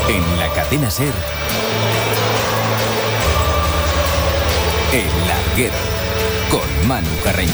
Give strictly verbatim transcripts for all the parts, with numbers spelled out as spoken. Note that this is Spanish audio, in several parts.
En la cadena SER, El Larguero, con Manu Carreño.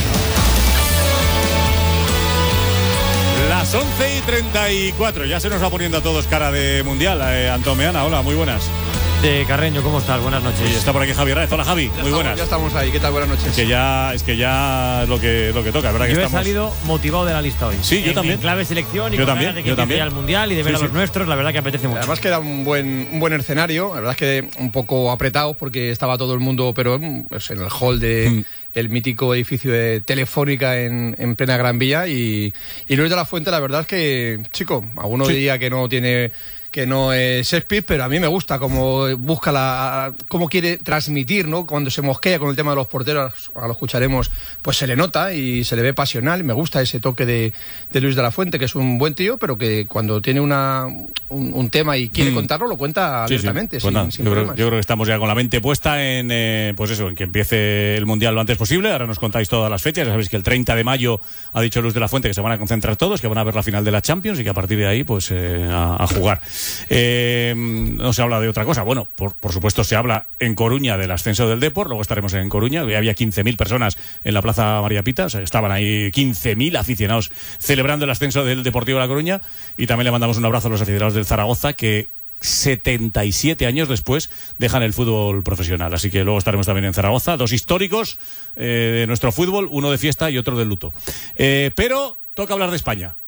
Las once y treinta y cuatro, ya se nos va poniendo a todos cara de mundial. Eh, Antón Meana, hola, muy buenas. De Carreño, ¿cómo estás? Buenas noches. Y está por aquí Javi Raez. Hola, Javi, ya muy estamos, buenas. Ya estamos ahí, ¿qué tal? Buenas noches. Es que ya es que ya es lo que lo que toca, ¿verdad? Yo que he estamos... salido motivado de la lista hoy. Sí, yo en, también. En clave selección y yo con también, ganas de que yo empiece también. ya el mundial y de ver Sí, a los sí. nuestros, la verdad que apetece mucho. Además que era un buen, un buen escenario, la verdad es que un poco apretado porque estaba todo el mundo, pero pues, en el hall de mm. el mítico edificio de Telefónica en, en plena Gran Vía y, y Luis de la Fuente, la verdad es que, chico, alguno sí. diría que no tiene... que no es Shakespeare, pero a mí me gusta cómo busca la, cómo quiere transmitir, ¿no? Cuando se mosquea con el tema de los porteros, ahora lo escucharemos, pues se le nota y se le ve pasional. Y me gusta ese toque de, de Luis de la Fuente, que es un buen tío, pero que cuando tiene una un, un tema y quiere mm. contarlo, lo cuenta sí, abiertamente. Sí. Pues sin, nada, sin yo, creo, yo creo que estamos ya con la mente puesta en, eh, pues eso, en que empiece el Mundial lo antes posible. Ahora nos contáis todas las fechas. Ya sabéis que el treinta de mayo ha dicho Luis de la Fuente que se van a concentrar todos, que van a ver la final de la Champions y que a partir de ahí, pues eh, a, a jugar. Eh, no se habla de otra cosa. Bueno, por, por supuesto se habla en Coruña del ascenso del Depor, luego estaremos en Coruña, había quince mil personas en la Plaza María Pita, o sea, estaban ahí quince mil aficionados celebrando el ascenso del Deportivo de La Coruña, y también le mandamos un abrazo a los aficionados del Zaragoza que setenta y siete años después dejan el fútbol profesional, así que luego estaremos también en Zaragoza, dos históricos eh, de nuestro fútbol, uno de fiesta y otro de luto. Eh, pero toca hablar de España.